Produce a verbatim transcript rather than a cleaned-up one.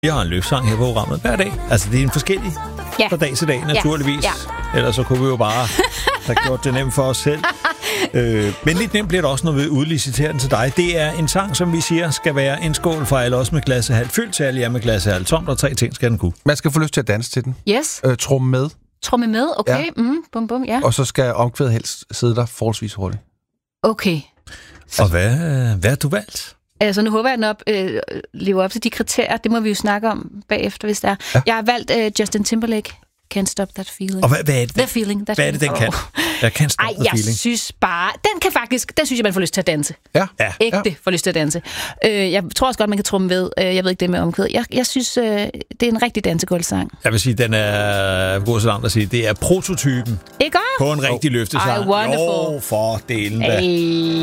Jeg har en løbsang her på programmet hver dag. Altså, det er en forskellig ja. fra dag til dag, naturligvis. Ja. Ja. Ellers så kunne vi jo bare have gjort det nemt for os selv. øh, men lidt nemt bliver det også, når vi udliciterer den til dig. Det er en sang, som vi siger, skal være en skål for alle, også med glasset halvt fyldt, til alle jer med glasset halvt tomt, og tre ting skal den kunne. Man skal få lyst til at danse til den. Yes. Øh, Tromme med. Tromme med, okay. Ja. Mm, bum, bum, ja. Og så skal omkvædet helst sidde der forholdsvis hurtigt. Okay. Og hvad, hvad har du valgt? Altså, nu håber jeg, at den op, øh, lever op til de kriterier. Det må vi jo snakke om bagefter, hvis det er. Ja. Jeg har valgt øh, Justin Timberlake. Can't Stop That Feeling. Og hvad, hvad er det? The feeling. That Hvad er det, den feeling. kan? Jeg kan stoppe Ej, the jeg feeling. synes bare... Den kan faktisk... Den synes jeg, man får lyst til at danse. Ja. Ja. Ægte Ja. får lyst til at danse. Øh, jeg tror også godt, man kan trumme ved. Øh, jeg ved ikke det med omkvæd. Jeg, jeg synes, øh, det er en rigtig dansegulvsang. Jeg vil sige, den er god så langt at sige. Det er prototypen Ikke på en rigtig løftesang. Ej, wonderful. Jo, for delen da. Ej.